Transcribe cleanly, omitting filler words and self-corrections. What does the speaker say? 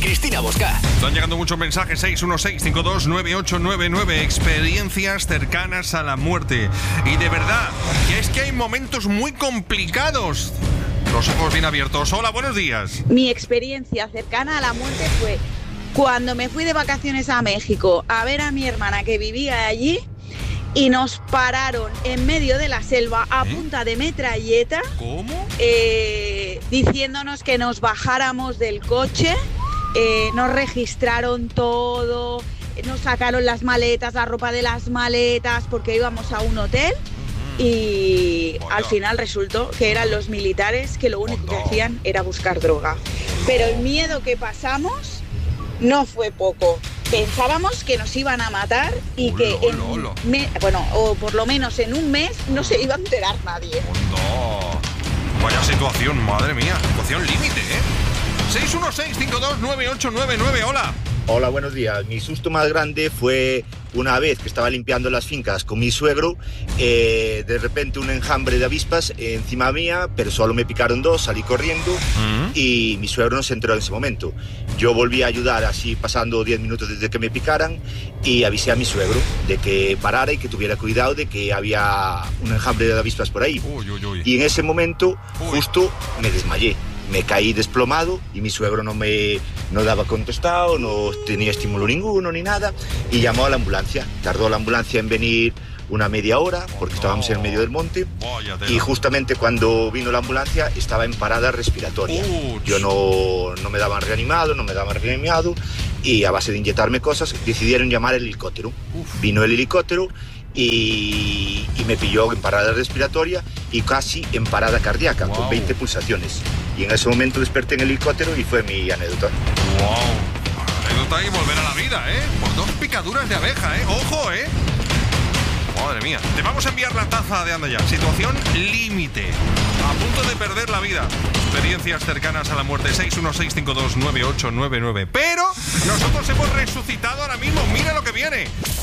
Cristina Bosca. Están llegando muchos mensajes. 616-529899. Experiencias cercanas a la muerte. Y de verdad, que es que hay momentos muy complicados. Los ojos bien abiertos. Hola, buenos días. Mi experiencia cercana a la muerte fue cuando me fui de vacaciones a México a ver a mi hermana que vivía allí y nos pararon en medio de la selva a punta de metralleta. ¿Cómo? Diciéndonos que nos bajáramos del coche, nos registraron todo, nos sacaron las maletas, la ropa de las maletas porque íbamos a un hotel. Y al final resultó que eran los militares que lo único que hacían era buscar droga. Pero el miedo que pasamos no fue poco. Pensábamos que nos iban a matar y que o por lo menos en un mes no se iba a enterar nadie. Vaya situación, madre mía, situación límite, 616-529899, hola. Hola, buenos días. Mi susto más grande fue una vez que estaba limpiando las fincas con mi suegro, de repente un enjambre de avispas encima mía, pero solo me picaron 2, salí corriendo y mi suegro no se enteró en ese momento. Yo volví a ayudar así pasando 10 minutos desde que me picaran y avisé a mi suegro de que parara y que tuviera cuidado de que había un enjambre de avispas por ahí. Y en ese momento justo me desmayé. Me caí desplomado y mi suegro no daba contestado, no tenía estímulo ninguno ni nada y llamó a la ambulancia. Tardó la ambulancia en venir una media hora porque estábamos en el medio del monte y justamente cuando vino la ambulancia estaba en parada respiratoria. Yo no me daban reanimado y a base de inyectarme cosas decidieron llamar el helicóptero. Vino el helicóptero y me pilló en parada respiratoria y casi en parada cardíaca, con 20 pulsaciones. Y en ese momento desperté en el helicóptero y fue mi anécdota. Anécdota y volver a la vida, por 2 picaduras de abeja, ojo, Madre mía. Te vamos a enviar la taza de Anda Ya. Situación límite. A punto de perder la vida. Experiencias cercanas a la muerte. 616-529899. Pero nosotros hemos resucitado ahora mismo. Mira lo que viene.